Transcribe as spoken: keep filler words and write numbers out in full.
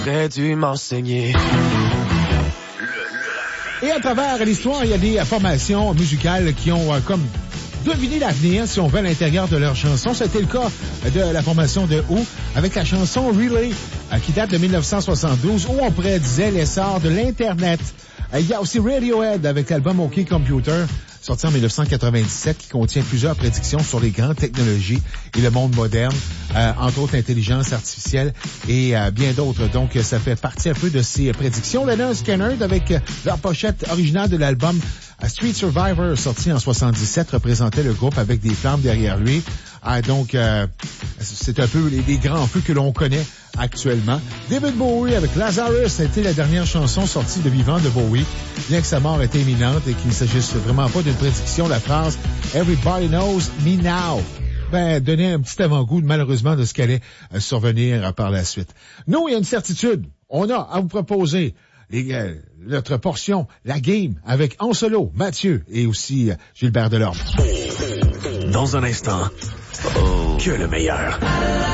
T'aurais dû m'enseigner. Et à travers l'histoire, il y a des formations musicales qui ont euh, comme deviné l'avenir, si on veut, à l'intérieur de leurs chansons. C'était le cas de la formation de Who avec la chanson Relay, euh, qui date de dix-neuf cent soixante-douze, où on prédisait l'essor de l'Internet. Euh, il y a aussi Radiohead avec l'album OK Computer, sorti en dix-neuf cent quatre-vingt-dix-sept, qui contient plusieurs prédictions sur les grandes technologies et le monde moderne, euh, entre autres l'intelligence artificielle et euh, bien d'autres. Donc, ça fait partie un peu de ces prédictions. Leonard Skinner, avec leur pochette originale de l'album Street Survivor, sorti en soixante-dix-sept, représentait le groupe avec des flammes derrière lui. Ah, donc, euh, c'est un peu les, les grands feux que l'on connaît actuellement. David Bowie avec Lazarus a été la dernière chanson sortie de vivant de Bowie, bien que sa mort était imminente et qu'il ne s'agisse vraiment pas d'une prédiction. La phrase « Everybody knows me now » ben, donnait un petit avant-goût, malheureusement, de ce qui allait euh, survenir euh, par la suite. Nous, il y a une certitude. On a à vous proposer les, euh, notre portion, la game, avec en solo, Mathieu et aussi euh, Gilbert Delorme. Dans un instant, oh, que le meilleur.